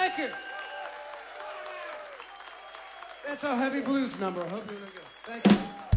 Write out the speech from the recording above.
Thank you. That's our heavy blues number. I hope you're good. Thank you.